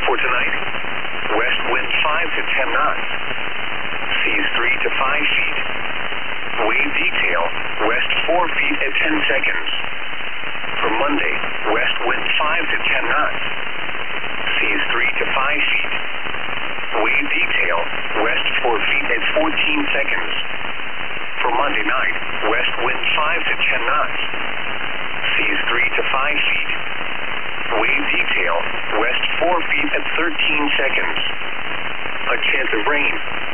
For tonight, west wind 5 to 10 knots. Seas 3 to 5 feet. Wave detail, west 4 feet at 10 seconds. For Monday, west wind 5 to 10 knots. Seas 3 to 5 feet. Wave detail, west 4 feet at 14 seconds. For Monday night, west wind 5 to 10 knots. Seas 3 to 5 feet. Wave detail, west 4 feet at 13 seconds. A chance of rain.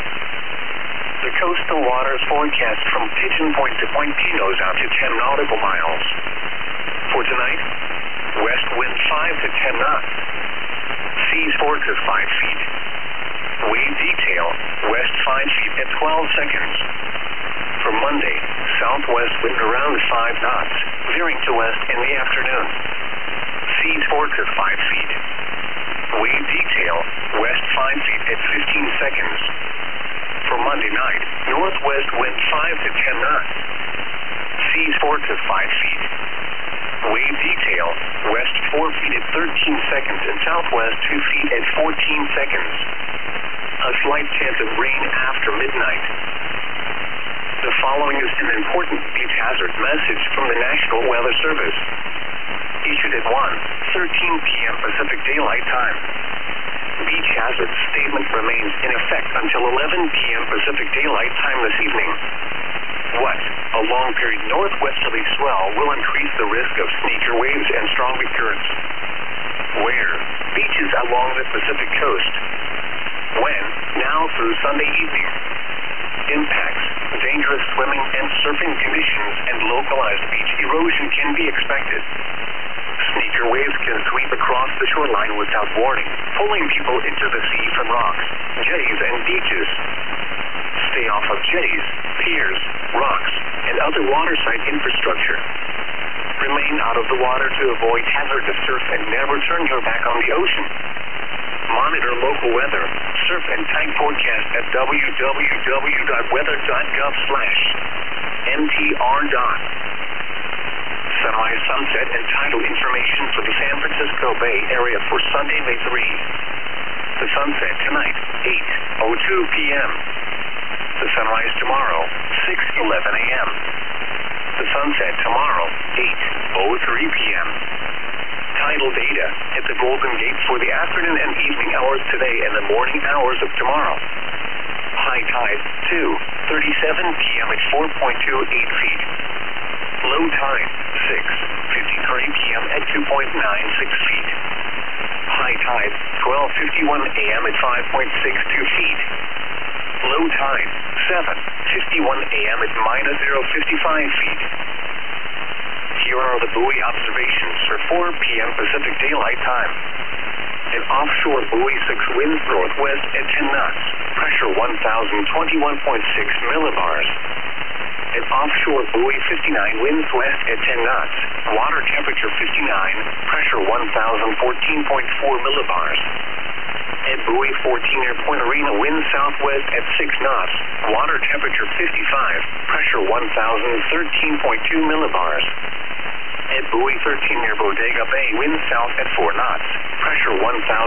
The coastal waters forecast from Pigeon Point to Point Pinos out to 10 nautical miles. For tonight, west wind 5 to 10 knots. Seas 4 to 5 feet. Wave detail, west 5 feet at 12 seconds. For Monday, southwest wind around 5 knots, veering to west in the afternoon. Seas 4 to 5 feet. Wave detail, west 5 feet at 15 seconds. For Monday night, northwest wind 5 to 10 knots. Seas 4 to 5 feet. Wave detail, west 4 feet at 13 seconds and southwest 2 feet at 14 seconds. A slight chance of rain after midnight. The following is an important beach hazard message from the National Weather Service. Issued at 1:13 p.m. Pacific Daylight Time. Beach hazard statement remains in effect until 11 p.m. Pacific Daylight Time this evening. What? A long-period northwesterly swell will increase the risk of sneaker waves and strong currents. Where? Beaches along the Pacific coast. When? Now through Sunday evening. Impacts. Dangerous swimming and surfing conditions and localized beach erosion can be expected. Sneaker waves can sweep across the shoreline without warning, pulling people into the sea from rocks, jetties, and beaches. Stay off of jetties, piers, rocks, and other waterside infrastructure. Remain out of the water to avoid hazardous surf and never turn your back on the ocean. Monitor local weather, surf and tide forecast at www.weather.gov/mtr. Sunrise, sunset, and tidal information for the San Francisco Bay Area for Sunday, May 3. The sunset tonight, 8:02 p.m. The sunrise tomorrow, 6:11 a.m. The sunset tomorrow, 8:03 p.m. Tidal data at the Golden Gate for the afternoon and evening hours today and the morning hours of tomorrow. High tide, 2:37 p.m. at 4.28 feet. Low tide, 6:53 p.m. at 2.96 feet. High tide, 12:51 a.m. at 5.62 feet. Low tide, 7:51 a.m. at -0.55 feet. Here are the buoy observations for 4 p.m. Pacific Daylight Time. An offshore buoy 6 winds northwest at 10 knots, pressure 1,021.6 millibars. An offshore buoy 59 winds west at 10 knots, water temperature 59, pressure 1,014.4 millibars. At buoy 14 near Point Arena, wind southwest at 6 knots, water temperature 55, pressure 1,013.2 millibars. At buoy 13 near Bodega Bay, wind south at 4 knots, pressure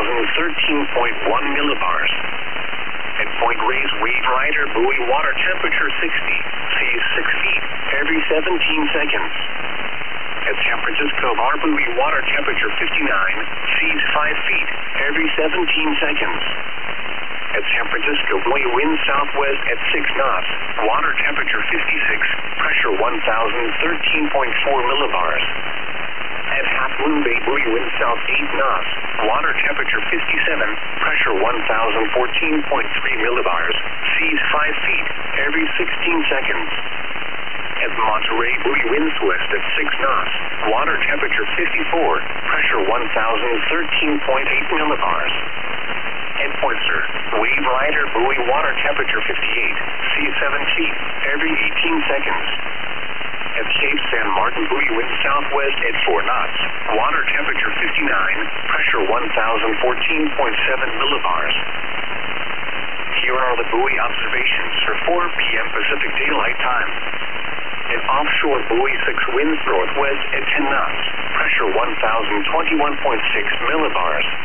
1,013.1 millibars. At Point Reyes Wave Rider, buoy water temperature 60, seas 6 feet every 17 seconds. At San Francisco Bar, buoy water temperature 59, seas 5 feet every 17 seconds. At San Francisco, buoy wind southwest at 6 knots, water temperature 56, pressure 1,013.4 millibars. At Half Moon Bay, buoy wind south 8 knots, water temperature 57, pressure 1,014.3 millibars, seas 5 feet every 16 seconds. At Monterey, buoy winds west at 6 knots, water temperature 54, pressure 1,013.8 millibars. At Point Sur, Wave Rider, buoy water temperature 58, seas 7 feet every 18 seconds. At Cape San Martin, buoy wind southwest at 4 knots, water temperature 59, pressure 1,014.7 millibars. Here are the buoy observations for 4 p.m. Pacific Daylight Time. An offshore buoy 6 winds northwest at 10 knots, pressure 1,021.6 millibars.